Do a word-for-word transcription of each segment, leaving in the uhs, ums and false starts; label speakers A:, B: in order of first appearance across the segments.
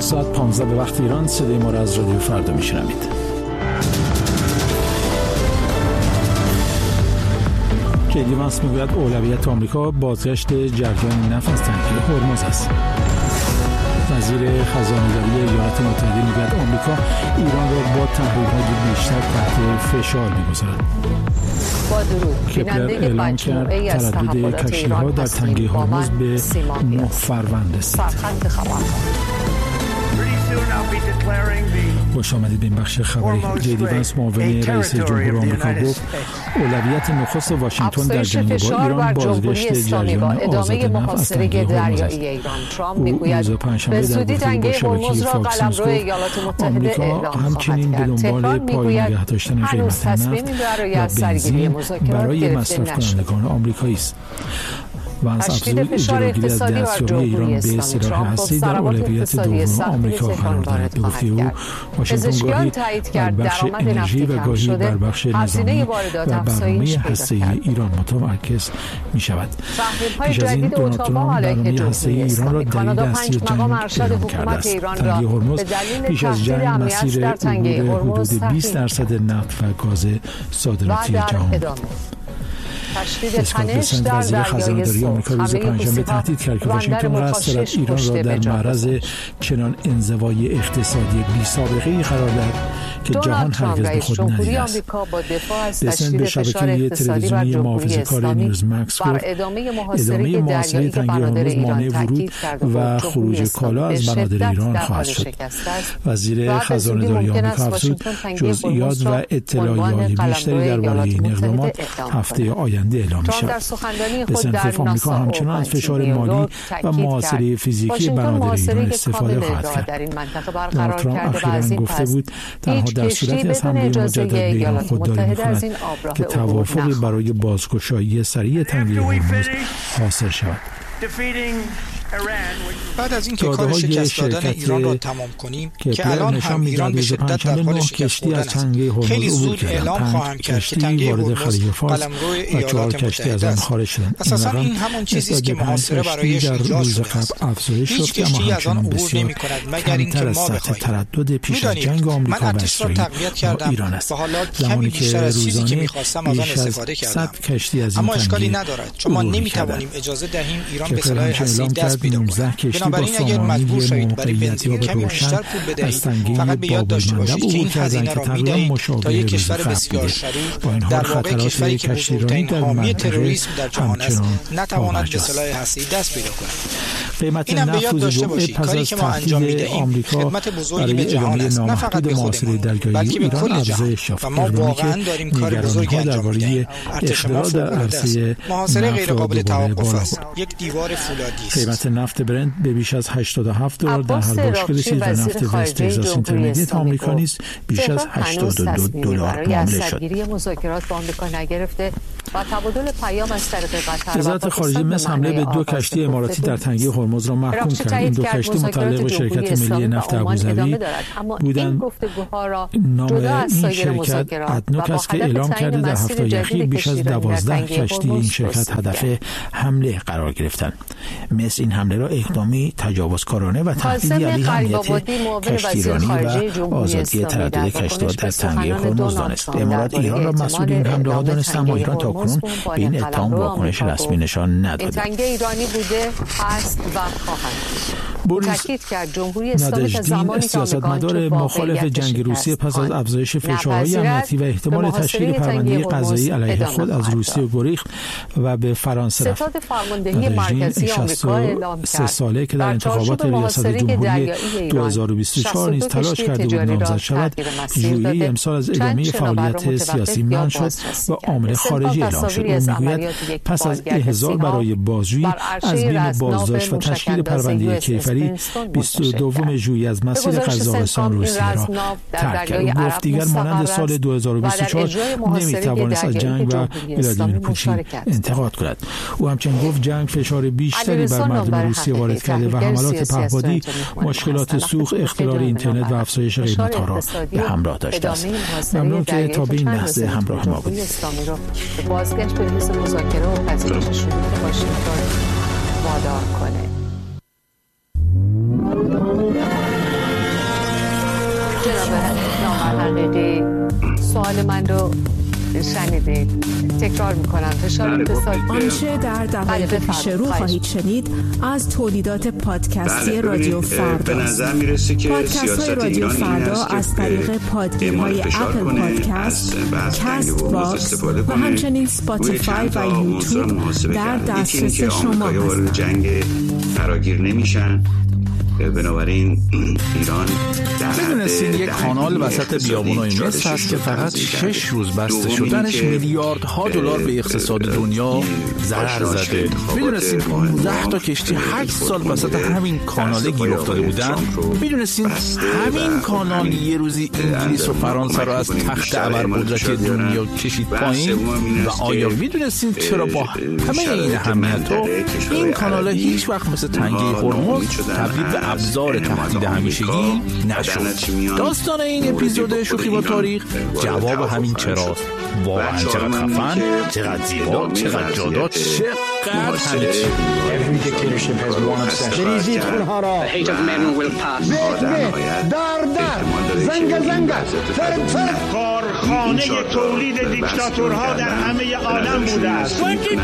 A: ساعت پانزده به وقت ایران صدای ما را از رادیو فردا میشنوید. جدی وانس میگوید اولویت آمریکا بازگشت جریان نفت از تنگه هرمز است. وزیر خزانه‌داری ایالات متحده میگوید آمریکا ایران را با تحریم‌های بیشتر تحت فشار میگذارد.
B: با درود
A: کپلر اعلام کرد تردد کشتی‌ها در تنگه هرمز به نه فروند رسید. خوش آمدید به این بخش خبری. جدی وانس معاون رئیس جمهور آمریکا گفت اولویت نخست واشنگتن در جنگ با ایران بازگشت جریان آزاد نفت از تنگه هرمز است. او روز پنجشنبه در گفتگو با شبکه فاکس نیوز گفت آمریکا همچنین به دنبال پایین نگه داشتن قیمت نفت و بنزین برای مصرف کنندگان آمریکایی است. وانس افزود جلوگیری از دستیابی ایران به سلاح هسته‌ای در اولویت دوم آمریکا قرار دارد. به گفته او واشنگتن گاهی بر بخش انرژی و گاهی بر بخش نظامی و برنامه هسته‌ای ایران متمرکز می شود. پیش از این دونالد ترامپ برنامه هسته‌ای ایران را دلیل اصلی جنگ اعلام کرده است. تنگه هرمز پیش از جنگ مسیر عبور حدود بیست درصد نفت و گاز صادراتی جهان بود. اسکات بسنت وزیر خزانه‌داری آمریکا روز پنجشنبه تهدید کرد که واشنگتن قصد دارد ایران را در معرض چنان انزوای اقتصادی بی‌سابقه‌ای قرار دهد که جهان هرگز به خود ندیده است. بسنت به شبکه تلویزیونی محافظه‌کار نیوز مکس گفت ادامه محاصره تنگه هرمز مانع ورود و خروج کالا از بنادر ایران خواهد شد. وزیر خزانه‌داری آمریکا افزود جزئیات و اطلاعیات بیشتری درباره این اقدامات هفته آینده اعلام شد. بسنت گفت آمریکا همچنان از فشار مالی و محاصره فیزیکی بنادر ایران استفاده خواهد کرد. دونالد ترامپ اخیراً گفته بود تنها در صورتی از حمله مجدد به ایران خودداری می‌کند که توافقی برای بازگشایی سریع تنگه هرمز حاصل شود.
C: بعد از اینکه کار شکست دادن ایران را تمام کنیم که الان هم ایران به شدت در حال شکست خوردن است، خیلی زود اعلام خواهم کرد که تنگه هرمز قلمرو ایالات متحده است. اساساً این همان چیزی است که محاصره برایش ایجاد شده است. هیچ کشتی از آن عبور نمی‌کند مگر اینکه ما بخواهیم. می‌دانید من ارتش را تقویت کردم و حالا کمی بیشتر از چیزی که می‌خواستم از آن استفاده کردم. اما اشکالی ندارد چون ما نمی‌توانیم اجازه دهیم ایران به سلاح هسته‌ای دست پیدا کند. بنابراین اگر مجبور شوید برای بنزین کمی بیشتر پول بدهید فقط به یاد داشته باشید که این هزینه را می‌دهید تا یک کشور بسیار شریک در واقع کشوری که بزرگترین حامی تروریسم در جهان است نتواند به سلاح هسته‌ای دست پیدا کند.
A: قیمت نفت روز جمعه پس از تهدید آمریکا
C: خدمت بزرگی به جهان است، نه فقط به خودمان بلکه به کل جهان و ما واقعا داریم کار بزرگی انجام می‌دهیم. ارتش ما فوق‌العاده است. محاصره غیر قابل توقف است. یک دیوار فولادی است.
A: قیمت نفت برنت به بیش از هشتاد و هفت دلار در هر باشگاه رسید و نفت وست تگزاس اینترمدیت آمریکا نیز بیش از هشتاد و دو دلار معامله شد.
B: مذاکرات با آمریکا نگرفته و تبادل پیام از طریق قطر
A: وزارت خارجه مصر حمله به دو کشتی اماراتی در تنگه هرمز را محکوم کرد. این دو کشتی متعلق به شرکت ملی نفت ابوظبی بودند. نام این شرکت ادنوک است که اعلام کرده در هفته اخیر بیش از دوازده کشتی این شرکت هدف حمله قرار گرفتند. مصر این حمله را اقدامی تجاوزکارانه و تهدیدی علیه امنیت کشتیرانی و آزادی تردد کشتی‌ها در تنگه هرمز دانست. امارات ایران را مسئول این حمله ها دانست اما ایران تاکنون به این اتهام واکنش رسمی نشان نداده.
B: تنگه ایرانی بوده است و خواهد. تاکید کرد جمهوری اسلامی تا زمانی که
A: سیاستمدار مخالف جنگ روسیه پس از افزایش فشارهای امنیتی و احتمال تشکیل پرونده قضایی علیه خود از روسیه گریخت و به فرانسه رفت.
B: مرکزی آمریکا
A: سه ساله که در انتخابات ریاست جمهوری دو هزار و بیست و چهار نیز تلاش کرده بود نامزد شود، ژوئیه امسال از ادامه فعالیت سیاسی منع شد و عامل خارجی اعلام شد. او میگوید پس از احضار برای بازجویی از بین بازداشت و تشکیل پرونده کیفری بیست و دوم ژوئیه از مسیر قزاقستان روسیه را ترک کرد. او گفت دیگر مانند سال دو هزار و بیست و چهار نمیتوانست از جنگ و ولادیمیر پوتین انتقاد کند. او همچنین گفت جنگ فشار بیشتری بر مردم روسیه وارد کرده و حملات پهپادی مشکلات سوخت، اختلال اینترنت و افزایش قیمت‌ها را به همراه داشته است. ممنون که تا به این لحظه همراه ما بودید.
B: بازگشت به میز مذاکره و پذیرش شروط واشنگتن وادار کنه. سوال من رو شنیدید. تکرار میکنم فشار اقتصادی
D: آنچه در دقایق پیش رو خواهید شنید از تولیدات پادکستی رادیو فردا.
E: به نظر میرسه که
D: پادکست های رادیو فردا از طریق پادگیر های اپل پادکست، کست باکس و همچنین سپاتیفای و یوتیوب در دسترس شما هستند.
E: جنگ فراگیر نمیشن. بنابراین ایران
F: میدونستین یک کانال وسط بیابونای مصر هست که فقط شش روز بسته شدنش میلیاردها دلار به اقتصاد دنیا ضرر زده. میدونستین پانزده تا کشتی هشت سال وسط همین کانال گیر افتاده بودن. میدونستین همین کانال یه روزی انگلیس و فرانسه رو از تخت ابرقدرتی دنیا کشید پایین. و آیا میدونستین چرا با همه این اهمیت‌ها این کانال هیچ وقت مثل تنگه هرمز تبدیل به ابزار تهدید همیشگی نشد؟ داستان این اپیزود شوخی با تاریخ جواب همین چراست. واقعا چقدر خفن، چقدر زیبا، چقدر جادار، چقدر همه چی.
G: بریزید خونها را. بیت بیت، دار دار، زنگ زنگ، فرد فرد.
H: کارخانه تولید دیکتاتورها در همه عالم بوده است.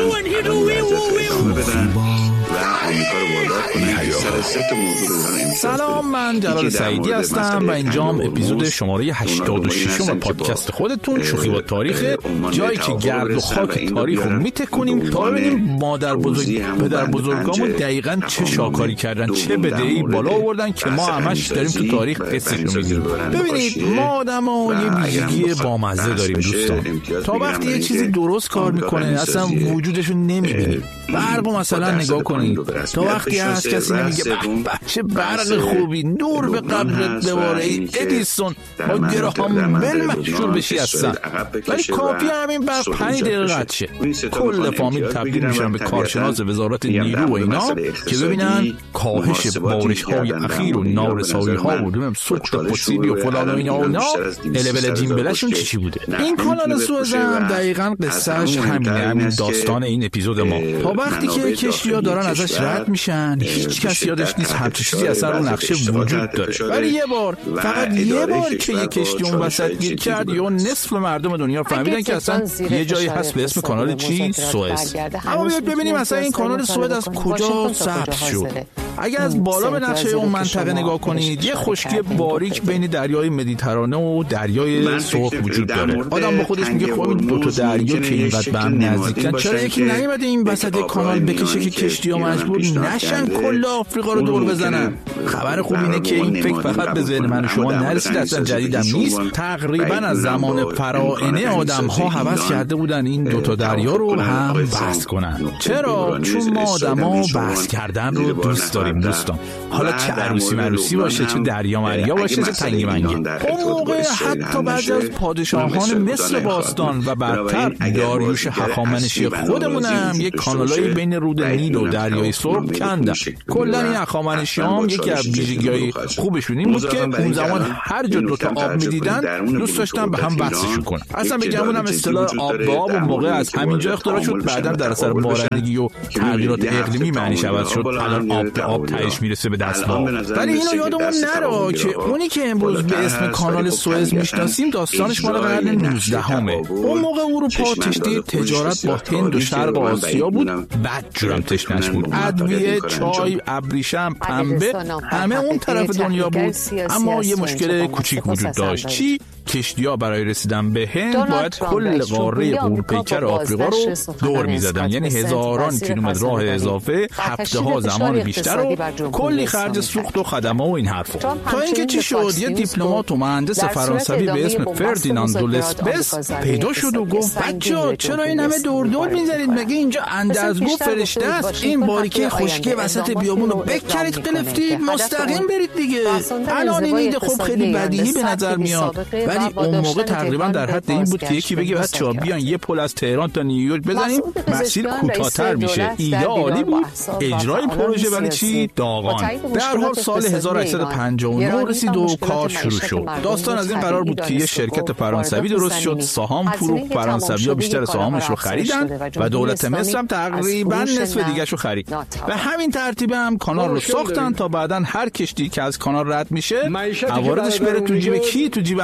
F: سلام، من جلال سعیدی هستم و اینجام اپیزود شماره هشتاد و شش پادکست خودتون شوخی با تاریخ، جایی که گرد و خاک تاریخ رو میتکنیم تا ببینیم مادر بزرگ پدر بزرگامون دقیقاً چه شاکاری کردن، چه بدهی بالا آوردن که ما همش داریم تو تاریخ قصه‌شو می‌گیم. ببینید ما آدم‌ها یه ویژگی بامزه داریم دوستان. تا وقتی یه چیزی درست کار میکنه اصلا وجودشو نمیبینیم. برق مثلا نگاه کنید، تا وقتی هست کسی نمیگه به به چه برق خوبی، نور به قبرت بباره ای ادیسون با گراهام بل مشهور بشی هستن. ولی کافی همین برق پنج دقیقه قطع شه، کل فامیل تبدیل میشن به کارشناس وزارت نیرو و اینا که ببینن کاهش بارش های اخیر و نارسایی ها و سوخت فسیلی و فلان و اینا و اینا الول جیمبلشون چی چی بوده. این کانال سوئز هم دقیقاً قصهش همینه، همین داستان این اپیزود ما. تا وقتی که کشتی‌ها دارن ازش رد میشن هیچ کس یادش نیست همچین چیزی اثر رو نقشه وجود داره. ولی یه بار، فقط یه بار که یه کشتی اون وسط گیر کرد یا نصف مردم دنیا فهمیدن که اصلا یه جایی هست به اسم کانال چی؟ سوئز. اما بیاید ببینیم اصلا این کانال سوئز از کجا سبز شد. اگه از بالا به نقشه اون منطقه نگاه کنید یه خشکی باریک بین دریای مدیترانه و دریای سرخ وجود داره. آدم با خودش میگه خب این دو تا دریا که اینقدر به هم نزدیکن چرا یکی نیومده این وسط کانال بکشه که کشتی‌ها مجبور نشن کل آفریقا رو دور بزنن؟ خبر خوب اینه که این فکر فقط به ذهن من و شما نرسید، اصلا جدیدم نیست. تقریبا از زمان فراعنه آدم‌ها هوس کرده بودن این دو تا دریا رو هم بحث کنن. چرا؟ چون ما آدم‌ها بحث کردن رو دوست داریم دوستان. حالا چه عروسی مروسی باشه، چه دریا مریا باشه، چه تنگی منگی. اون موقع حتی بعضی از پادشاهان مصر باستان و بعدتر داریوش هخامنشی خودمون هم یک کانالایی بین رود نیل و دریای سرخ کندن. کلا این هخامنشیان یکی از ویژگی‌های خوبشون این بود که اون زمان هر جا دو تا آب می‌دیدن دوست داشتن به هم وصلشون کنن. اصلا بگم اونم اصطلاح آب به آب اون موقع از همینجا اختراع شد، بعداً در اثر بارندگی و تغییرات اقلیمی معنیش عوض شد، الان آب به آب تهش میرسه به دست‌ها. ولی اینو یادمون نره که اونی که امروز به اسم کانال سوئز میشناسیم داستانش مال قرن نوزدهمه. اون موقع اروپا تشتی تجارت با هند و شرق آسیا بود، بعد جورم تشنش بود. ادویه، چای، ابریشم، پنبه همه اون طرف دنیا بود. اما یه مشکل کوچیک وجود داشت. چی؟ کشتی‌ها برای رسیدن به هند باید کل قاره غورپیکر آفریقا رو دور می‌زدن، یعنی هزاران کیلومتر راه اضافه، هفته‌ها زمان بیشتر و کلی خرج سوخت و خدمه و این حرفا. تا اینکه چی شد؟ یه دیپلمات و مهندس فرانسوی به اسم فردیناند دو لسپس پیدا شد و گفت بچه‌ها چرا این همه دور دور می‌زنید؟ مگه اینجا اندرزگو فرشته است؟ این باریکه خشکی وسط بیابون رو بکنید قلفتید مستقیم برید دیگه. الان این ایده خب خیلی بدیهی به نظر میاد، ولی اون موقع تقریبا در حد این بود که یکی بگه بچه‌ها بیان یه پل از تهران تا نیویورک بزنیم مسیر کوتاه‌تر میشه. ایده عالی بود، اجرای پروژه ولی چی؟ داغان. در حال سال هزار و هشتصد و پنجاه و نه رسید و کار شروع شد. داستان از این قرار بود که یه شرکت فرانسوی درست شد، سهام فروخت، فرانسوی‌ها بیشتر سهامش رو خریدن و دولت مصر هم تقریبا نصف دیگه‌شو خرید. به همین ترتیب هم کانال رو ساختن تا بعداً هر کشتی که از کانال رد میشه عوارضش بره تو جیب کی؟ تو جیب همین شرکت.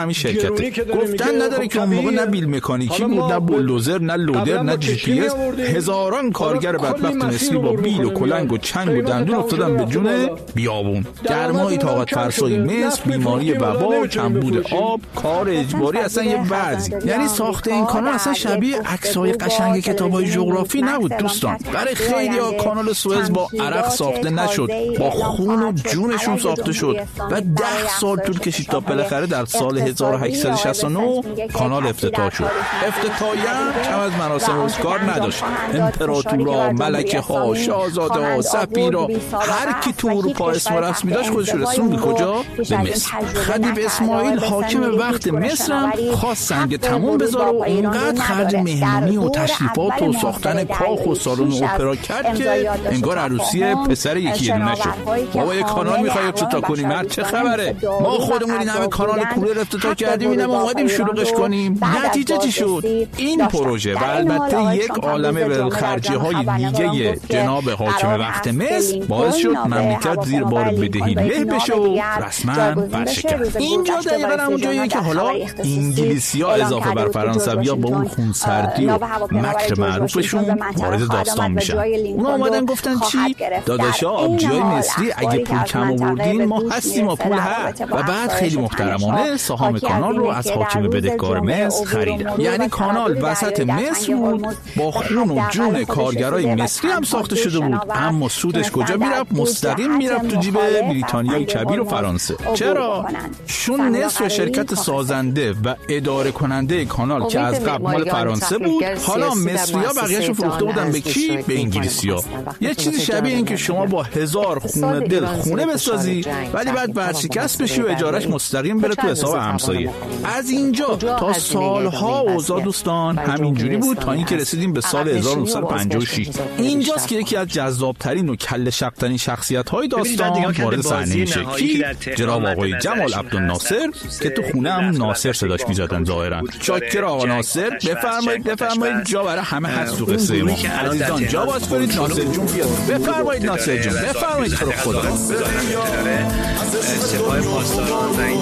F: شرکته. گفتن نداره که اون موقع نه بیل مکانیکی بود، نه بولدوزر، نه لودر، نه جی پی اس. هزاران کارگر بدبخت مصری با بیل و کلنگ و چنگ و دندون افتادن به جون بیابون. گرمای طاقت فرسای مصر، بیماری وبا، کمبود آب، کار اجباری، اصلا یه وضعی. یعنی ساخت این کانال اصلا شبیه عکسای قشنگ کتابای جغرافی نبود دوستان. برای خیلی‌ها کانال سوئز با عرق ساخته نشد، با خون و جونشون ساخته شد و ده سال طول کشید تا بالاخره در سال هزار و هشتصد و شصت و نه کانال افتتاح شد. افتتاحیه کم از مراسم اسکار نداشت. امپراتورها، ملکه‌ها، شاهزاده‌ها، سفیرها، هر کی تو اروپا اسم و رسمی داشت خودش رو رسوند به کجا؟ به مصر. خدیو اسماعیل حاکم وقت مصر هم خواست سنگ تموم بذاره و اینقدر خرج مهمونی و تشریفات و ساختن کاخ و سالن اپرا کرد که انگار عروسی پسر یکی دونه شد. بابا یه کانال می‌خوای افتتاح کنیم؟ مرد چه خبره؟ ما خودمون این همه کانال کولر افتتاح کردیم، اینم اومدیم شلوغش کنیم. نتیجه چی شد؟ این پروژه و البته یک عالمه ولخرجی‌های دیگه جناب حاکم وقت مصر باعث شد مملکت زیر بار بدهی له بشه و رسما برشکست. اینجا دقیقاً همون جاییه که حالا انگلیسی‌ها اضافه بر فرانسوی‌ها با اون خونسردی و مکر معروفشون وارد داستان میشن. اونا اومدن گفتن چی؟ داداشا آبجیای مصری اگه پول کم آوردین ما هستیم و پول هست. و بعد خیلی محترمانه سهام کانال رو از حاکم بدهکار مصر خریدن. یعنی کانال وسط مصر بود، با خون و جون کارگرای مصری هم ساخته شده بود، اما سودش کجا میرفت؟ مستقیم میرفت تو جیب بریتانیای کبیر و فرانسه. چرا؟ چون نصف شرکت سازنده و اداره کننده کانال که از قبل مال فرانسه بود، حالا مصری‌ها بقیه‌شو فروخته بودن به کی؟ به انگلیسی‌ها. یه چیزی شبیه این که شما با هزار خونه دل خونه بسازی ولی بعد ورشکست بشی و اجارش مستقیم بره تو حساب همسایه. از اینجا تا سالها اوضاع دوستان همینجوری بود تا اینکه رسیدیم به سال هزار و نهصد و پنجاه و شش. اینجاست که یکی از جذاب‌ترین و کله شق‌ترین شخصیت‌های داستان وارد صحنه میشه. کی؟ جناب آقای جمال عبدالناصر که تو خونه هم ناصر صداش می‌زدن ظاهراً. چاکر آقا ناصر، بفرمایید بفرمایید، جا برای همه هست تو قصه ما. عزیزان جا باز کنید، ناصر جون بیاد. بفرمایید ناصر جون، بفرمایید. تو خدا.
I: سپاه پاسداران